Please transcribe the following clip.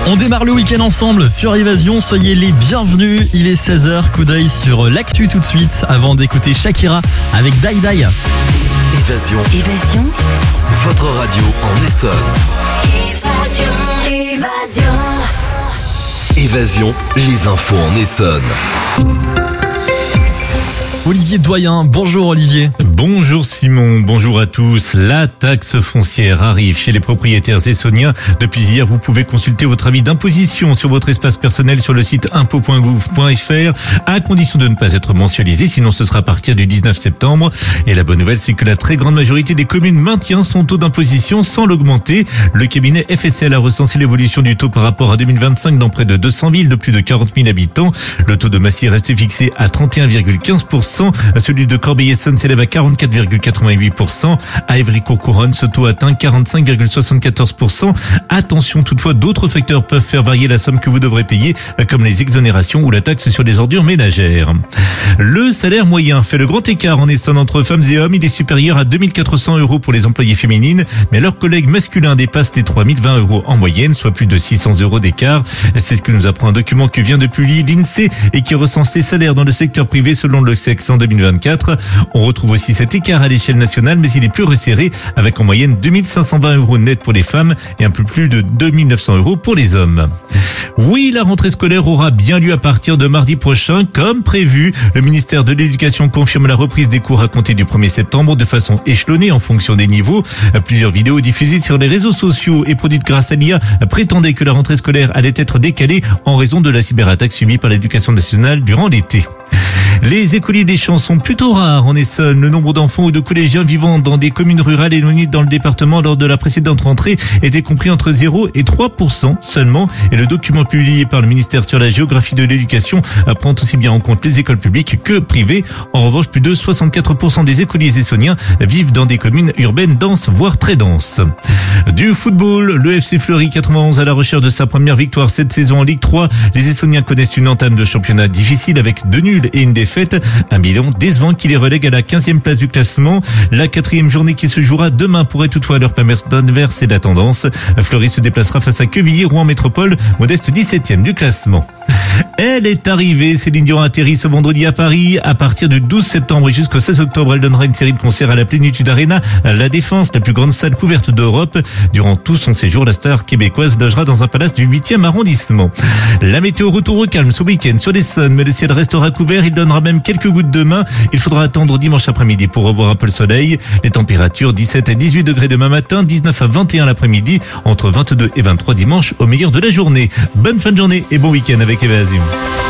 On démarre le week-end ensemble sur Évasion, soyez les bienvenus, il est 16h, coup d'œil sur l'actu tout de suite avant d'écouter Shakira avec Die Die. Évasion. Votre radio en Essonne. Évasion, les infos en Essonne. Olivier Doyen, bonjour Olivier. Bonjour Simon, bonjour à tous. La taxe foncière arrive chez les propriétaires essonniens. Depuis hier, vous pouvez consulter votre avis d'imposition sur votre espace personnel sur le site impôt.gouv.fr à condition de ne pas être mensualisé, sinon ce sera à partir du 19 septembre. Et la bonne nouvelle, c'est que la très grande majorité des communes maintient son taux d'imposition sans l'augmenter. Le cabinet FSL a recensé l'évolution du taux par rapport à 2025 dans près de 200 villes de plus de 40 000 habitants. Le taux de Massy reste fixé à 31,15%. Celui de Corbeil-Essonnes s'élève à 44,88%. À Évry-Courcouronne, ce taux atteint 45,74%. Attention toutefois, d'autres facteurs peuvent faire varier la somme que vous devrez payer, comme les exonérations ou la taxe sur les ordures ménagères. Le salaire moyen fait le grand écart en Essonne entre femmes et hommes. Il est supérieur à 2400 € pour les employées féminines, mais leurs collègues masculins dépassent les 3020 € en moyenne, soit plus de 600 € d'écart. C'est ce que nous apprend un document que vient de publier l'INSEE et qui recense les salaires dans le secteur privé selon le sexe en 2024. On retrouve aussi cet écart à l'échelle nationale, mais il est plus resserré avec en moyenne 2520 € net pour les femmes et un peu plus de 2900 € pour les hommes. Oui, la rentrée scolaire aura bien lieu à partir de mardi prochain, comme prévu. Le ministère de l'Éducation confirme la reprise des cours à compter du 1er septembre de façon échelonnée en fonction des niveaux. Plusieurs vidéos diffusées sur les réseaux sociaux et produites grâce à l'IA prétendaient que la rentrée scolaire allait être décalée en raison de la cyberattaque subie par l'Éducation nationale durant l'été. Les écoliers des champs sont plutôt rares en Essonne. Le nombre d'enfants ou de collégiens vivant dans des communes rurales éloignées dans le département lors de la précédente rentrée était compris entre 0 et 3% seulement. Et le document publié par le ministère sur la géographie de l'éducation prend aussi bien en compte les écoles publiques que privées. En revanche, plus de 64% des écoliers essonniens vivent dans des communes urbaines denses, voire très denses. Du football, le FC Fleury 91 à la recherche de sa première victoire cette saison en Ligue 3. Les Essonniens connaissent une entame de championnat difficile avec 2 nuls et une défaite. Un bilan décevant qui les relègue à la 15e place du classement. La 4e journée qui se jouera demain pourrait toutefois leur permettre d'inverser la tendance. Fleury se déplacera face à Quevilly, Rouen Métropole, modeste 17e du classement. Elle est arrivée, Céline Dion atterrit ce vendredi à Paris. À partir du 12 septembre et jusqu'au 16 octobre, elle donnera une série de concerts à la Plénitude Arena, La Défense, la plus grande salle couverte d'Europe. Durant tout son séjour, la star québécoise logera dans un palace du 8e arrondissement. La météo retour au calme ce week-end sur l'Essonne, mais le ciel restera couvert. Il donnera même quelques gouttes demain. Il faudra attendre dimanche après-midi pour revoir un peu le soleil. Les températures 17 à 18 degrés demain matin, 19 à 21 l'après-midi, entre 22 et 23 dimanche au meilleur de la journée. Bonne fin de journée et bon week-end avec Évasion.